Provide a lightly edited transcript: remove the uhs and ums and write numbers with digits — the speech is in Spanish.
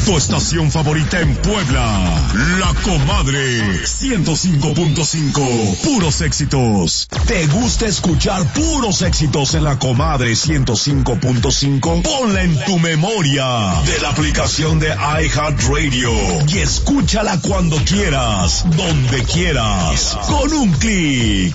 Tu estación favorita en Puebla, La Comadre 105.5, puros éxitos. ¿Te gusta escuchar puros éxitos en La Comadre 105.5? Ponla en tu memoria de la aplicación de iHeartRadio y escúchala cuando quieras, donde quieras, con un clic.